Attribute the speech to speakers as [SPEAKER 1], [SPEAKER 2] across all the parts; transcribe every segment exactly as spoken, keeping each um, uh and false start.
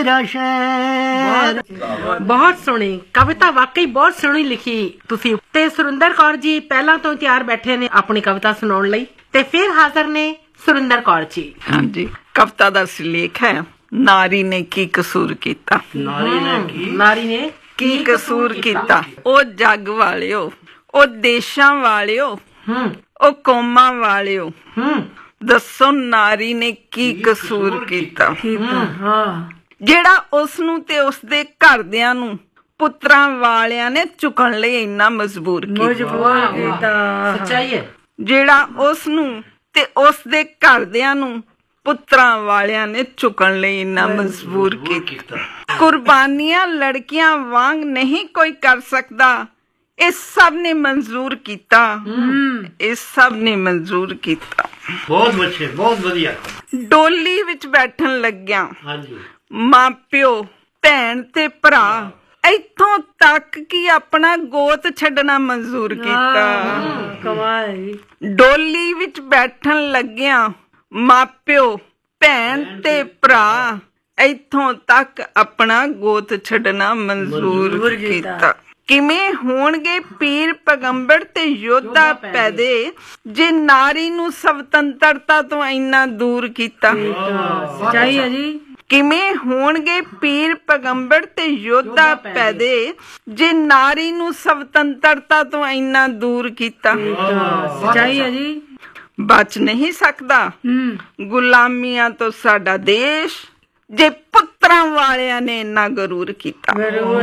[SPEAKER 1] बहुत सोहनी कविता, वाकई बहुत सोहनी लिखी तुसी। ते सुरिंदर कौर जी पहला तो तैयार बैठे ने अपनी कविता सुनाउण लई, ते फिर हाजिर ने सुरिंदर कौर जी।
[SPEAKER 2] हाँ जी, कविता दा सिलेख है नारी ने की कसूर कीता।
[SPEAKER 1] नारी ने की नारी ने
[SPEAKER 2] की कसूर कीता। ओ जग वालियो, ओ देशां वालियो, ओ कौमां वालियो, दसो नारी ने की कसूर कीता। ਜਿਹੜਾ ਉਸ ਨੂੰ ਤੇ ਉਸਦੇ ਘਰਦਿਆਂ ਨੂੰ ਪੁੱਤਰਾਂ ਵਾਲਿਆਂ ਨੇ ਚੁੱਕਣ ਲਈ ਇੰਨਾ ਮਜਬੂਰ ਕੀਤਾ।
[SPEAKER 1] ਸੱਚਾਈ ਹੈ।
[SPEAKER 2] ਜਿਹੜਾ ਉਸ ਨੂੰ ਤੇ ਉਸਦੇ ਘਰਦਿਆਂ ਨੂੰ ਪੁੱਤਰਾਂ ਵਾਲਿਆਂ ਨੇ ਚੁੱਕਣ ਲਈ ਇੰਨਾ ਮਜਬੂਰ ਕੀਤਾ। ਕੁਰਬਾਨੀਆਂ ਲੜਕੀਆਂ ਵਾਂਗ ਨਹੀਂ ਕੋਈ ਕਰ ਸਕਦਾ, ਇਹ ਸਭ ਨੇ ਮਨਜ਼ੂਰ ਕੀਤਾ। ਇਹ ਸਭ ਨੇ ਮਨਜ਼ੂਰ ਕੀਤਾ।
[SPEAKER 3] ਬਹੁਤ ਅੱਛੇ, ਬਹੁਤ ਵਧੀਆ।
[SPEAKER 2] ਡੋਲੀ ਵਿੱਚ ਬੈਠਣ ਲੱਗਿਆ
[SPEAKER 3] ਹਾਂਜੀ,
[SPEAKER 2] ਮਾਂ ਪਿਓ ਭੈਣ ਤੇ ਭਰਾ ਇੱਥੋਂ ਤੱਕ ਕਿ ਆਪਣਾ ਗੋਤ ਛੱਡਣਾ ਮਨਜ਼ੂਰ ਕੀਤਾ।
[SPEAKER 1] ਕਮਾਲ।
[SPEAKER 2] ਡੋਲੀ ਵਿੱਚ ਬੈਠਣ ਲੱਗਿਆ ਮਾਂ ਪਿਓ ਭੈਣ ਤੇ ਭਰਾ ਇੱਥੋਂ ਤੱਕ ਆਪਣਾ ਗੋਤ ਛੱਡਣਾ ਮਨਜ਼ੂਰ ਕੀਤਾ। ਕਿਵੇਂ ਹੋਣਗੇ ਪੀਰ ਪੈਗੰਬਰ ਤੇ ਯੋਧਾ ਪੈਦੇ ਜੇ ਨਾਰੀ ਨੂੰ ਸਵਤੰਤਰਤਾ ਤੋਂ ਇੰਨਾ ਦੂਰ ਕੀਤਾ।
[SPEAKER 1] ਸੱਚਾਈ ਹੈ ਜੀ।
[SPEAKER 2] ਕਿਵੇਂ ਹੋਣਗੇ ਪੀਰ ਪੈਗੰਬਰ ਤੇ ਯੋਧਾ ਪੈਦੇ ਜੇ ਨਾਰੀ ਨੂੰ ਸਵਤੰਤਰਤਾ ਤੋਂ ਇੰਨਾ ਦੂਰ ਕੀਤਾ।
[SPEAKER 1] ਸੱਚਾਈ ਹੈ ਜੀ।
[SPEAKER 2] ਬਚ ਨਹੀਂ ਸਕਦਾ ਗੁਲਾਮੀਆਂ ਤੋਂ ਸਾਡਾ ਦੇਸ਼ ਜੇ ਪੁੱਤਰਾਂ ਵਾਲਿਆਂ ਨੇ ਇੰਨਾ ਗਰੂਰ ਕੀਤਾ।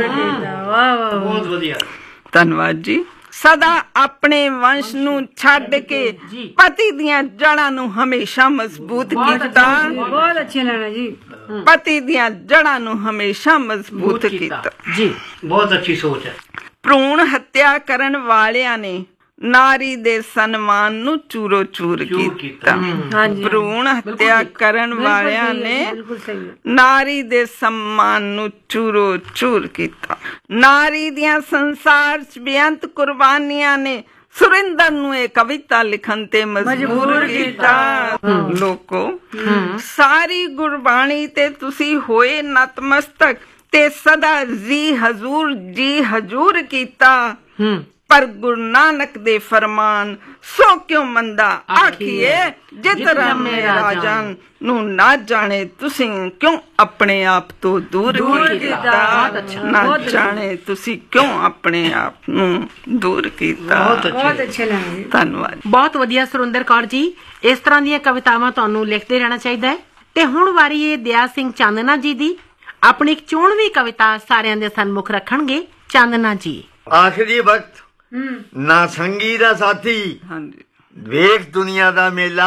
[SPEAKER 3] ਬਹੁਤ ਵਧੀਆ।
[SPEAKER 2] ਧੰਨਵਾਦ ਜੀ। ਸਦਾ ਆਪਣੇ ਵੰਸ਼ ਨੂੰ ਛੱਡ ਕੇ ਪਤੀ ਦੀਆਂ ਜੜ੍ਹਾਂ ਨੂੰ ਹਮੇਸ਼ਾ ਮਜ਼ਬੂਤ ਕੀਤਾ।
[SPEAKER 1] ਬਹੁਤ ਅੱਛੇ ਲੈਣਾ ਜੀ।
[SPEAKER 2] ਪਤੀ ਦੀਆਂ ਜੜ੍ਹਾਂ ਨੂੰ ਹਮੇਸ਼ਾ ਮਜ਼ਬੂਤ ਕੀਤਾ
[SPEAKER 3] ਜੀ। ਬਹੁਤ ਅੱਛੀ ਸੋਚ ਹੈ।
[SPEAKER 2] ਭਰੂਣ ਹੱਤਿਆ ਕਰਨ ਵਾਲਿਆਂ ਨੇ ਨਾਰੀ ਦੇ ਸਨਮਾਨ ਨੂੰ ਚੂਰੋ ਚੂਰ ਕੀਤਾ। ਭਰੂਣ ਹੱਤਿਆ ਕਰਨ ਵਾਲਿਆਂ ਨੇ ਨਾਰੀ ਦੇ ਸਨਮਾਨ ਨੂੰ ਚੂਰੋ ਚੂਰ ਕੀਤਾ। ਨਾਰੀ ਦੀਆਂ ਸੰਸਾਰ ਚ ਬੇਅੰਤ ਕੁਰਬਾਨੀਆਂ ਨੇ ਸੁਰਿੰਦਰ ਨੂੰ ਇਹ ਕਵਿਤਾ ਲਿਖਣ ਤੇ ਮਜਬੂਰ ਕੀਤਾ। ਲੋਕੋ, ਸਾਰੀ ਗੁਰਬਾਣੀ ਤੇ ਤੁਸੀਂ ਹੋਏ ਨਤਮਸਤਕ ਤੇ ਸਦਾ ਜੀ ਹਜ਼ੂਰ ਜੀ ਹਜ਼ੂਰ ਕੀਤਾ। ਪਰ ਗੁਰੂ ਨਾਨਕ ਦੇ ਫਰਮਾਨ ਸੋ ਕਿਉਂ ਮੰਦਾ ਆਖੀਏ ਜਿਤ ਰਮੇ ਰਾਜਨ ਨੂੰ ਨਾ ਜਾਣੇ ਤੁਸੀਂ ਕਿਉਂ ਆਪਣੇ ਆਪ ਤੋਂ ਦੂਰ ਕੀਤਾ। ਨਾ ਜਾਣੇ ਤੁਸੀਂ ਕਿਉਂ ਆਪਣੇ ਆਪ ਨੂੰ ਦੂਰ ਕੀਤਾ।
[SPEAKER 1] ਬਹੁਤ ਅੱਛੇ ਲੱਗੇ।
[SPEAKER 2] ਧੰਨਵਾਦ।
[SPEAKER 1] ਬਹੁਤ ਵਧੀਆ ਸੁਰਿੰਦਰ ਕੌਰ ਜੀ। ਇਸ ਤਰ੍ਹਾਂ ਦੀਆਂ ਕਵਿਤਾਵਾਂ ਤੁਹਾਨੂੰ ਲਿਖਦੇ ਰਹਿਣਾ ਚਾਹੀਦਾ ਹੈ। ਤੇ ਹੁਣ ਵਾਰੀ ਹੈ ਦਿਆ ਸਿੰਘ ਚਾਨਣਾ ਜੀ ਦੀ। ਆਪਣੀ ਇੱਕ ਚੋਣਵੀਂ ਕਵਿਤਾ ਸਾਰਿਆਂ ਦੇ ਸਨਮੁਖ ਰੱਖਣਗੇ ਚਾਨਣਾ ਜੀ।
[SPEAKER 4] ਆਖਰੀ ਵਕਤ ਨਾ ਸੰਗੀ ਦਾ ਸਾਥੀ,
[SPEAKER 2] ਹਾਂਜੀ।
[SPEAKER 4] ਵੇਖ ਦੁਨੀਆ ਦਾ ਮੇਲਾ,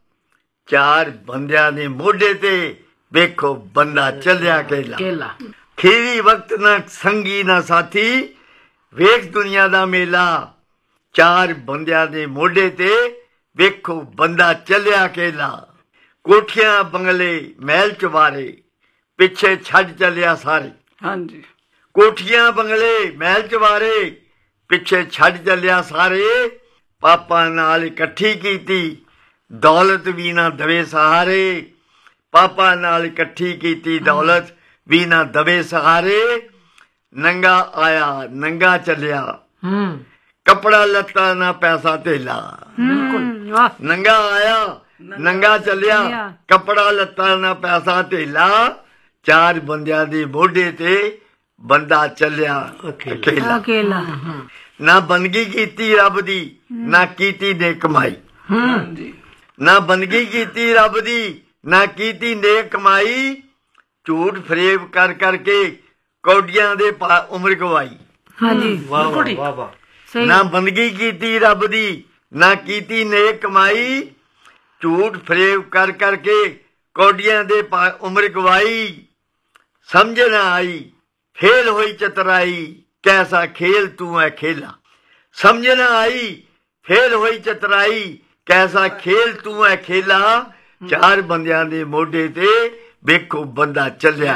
[SPEAKER 4] ਚਾਰ ਬੰਦਿਆਂ ਦੇ ਮੋਢੇ ਤੇ ਵੇਖੋ ਬੰਦਾ ਚੱਲਿਆ ਕੇਲਾ। ਖੀਰੀ ਵਕਤ ਨਾ ਸੰਗੀ ਨਾ ਸਾਥੀ, ਵੇਖ ਦੁਨੀਆ ਦਾ ਮੇਲਾ, ਚਾਰ ਬੰਦਿਆਂ ਦੇ ਮੋਢੇ ਤੇ ਵੇਖੋ ਬੰਦਾ ਚੱਲਿਆ ਕੇਲਾ। ਕੋਠੀਆਂ ਬੰਗਲੇ ਮਹਿਲ ਚਵਾਰੇ ਪਿੱਛੇ ਛੱਡ ਚੱਲਿਆ ਸਾਰੇ।
[SPEAKER 2] ਹਾਂਜੀ।
[SPEAKER 4] ਕੋਠੀਆਂ ਬੰਗਲੇ ਮਹਿਲ ਚਵਾਰੇ ਪਿੱਛੇ ਛੱਡ ਚੱਲਿਆ ਸਾਰੇ। ਪਾਪਾ ਨਾਲ ਇਕੱਠੀ ਕੀਤੀ ਦੌਲਤ ਵੀ ਨਾ ਦਵੇ ਸਹਾਰੇ। ਪਾਪਾ ਨਾਲ ਇਕੱਠੀ ਕੀਤੀ ਦੌਲਤ ਵੀ ਨਾ ਦਵੇ ਸਹਾਰੇ। ਨੰਗਾ ਆਇਆ ਨੰਗਾ ਚੱਲਿਆ, ਕੱਪੜਾ ਲੱਤਾ ਨਾ ਪੈਸਾ ਧੇਲਾ। ਨੰਗਾ ਆਇਆ ਨੰਗਾ ਚੱਲਿਆ, ਕੱਪੜਾ ਲੱਤਾ ਨਾ ਪੈਸਾ ਧੇਲਾ। ਚਾਰ ਬੰਦਿਆਂ ਦੇ ਮੋਢੇ ਤੇ ਬੰਦਾ ਚੱਲਿਆ ਅਕੇਲਾ। ਨਾ ਬੰਦਗੀ ਕੀਤੀ ਰੱਬ ਦੀ, ਨਾ ਕੀਤੀ ਨੇਕ ਕਮਾਈ। ਨਾ ਬੰਦਗੀ ਕੀਤੀ ਰੱਬ ਦੀ, ਨਾ ਕੀਤੀ ਨੇਕ ਕਮਾਈ। ਝੂਠ ਫਰੇਬ ਕਰ ਕਰਕੇ ਕੌਡੀਆਂ ਦੇ ਉਮਰ ਗਵਾਈ। ਨਾ ਬੰਦਗੀ ਕੀਤੀ ਰੱਬ ਦੀ, ਨਾ ਕੀਤੀ ਨੇਕ ਕਮਾਈ। ਝੂਠ ਫਰੇਬ ਕਰ ਕਰਕੇ ਕੌਡੀਆਂ ਦੇ ਉਮਰ ਗਵਾਈ। ਸਮਝ ਨਾ ਆਈ ਫੇਲ ਹੋਈ ਚਤਰਾਈ, ਕੈਸਾ ਖੇਲ ਤੂੰ ਹੈ ਖੇਲਾ। ਸਮਝ ਨਾ ਆਈ ਫੇਲ ਹੋਈ ਚਤਰਾਈ, ਕੈਸਾ ਖੇਲ ਤੂੰ ਹੈ ਖੇਲਾ। ਚਾਰ ਬੰਦਿਆਂ ਦੇ ਮੋਢੇ ਤੇ ਵੇਖੋ ਬੰਦਾ ਚੱਲਿਆ